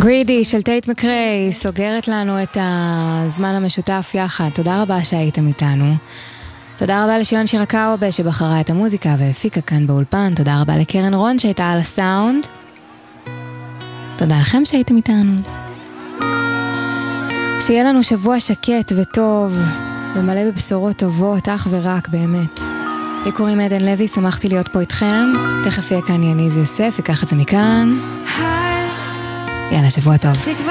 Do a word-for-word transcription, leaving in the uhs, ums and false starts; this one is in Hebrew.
גרידי של טייט מקריי סוגרת לנו את הזמן המשותף יחד. תודה רבה שהייתם איתנו. תודה רבה לשיון שירקאובה שבחרה את המוזיקה והפיקה כאן באולפן. תודה רבה לקרן רון שהייתה על הסאונד. תודה לכם שהייתם איתנו. שיהיה לנו שבוע שקט וטוב ומלא בבשורות טובות, אך ורק באמת. לי קוראים עדן לוי, שמחתי להיות פה איתכם. תכף יהיה כאן יניב יוסף, ייקח את זה מכאן. יאללה, שבוע טוב.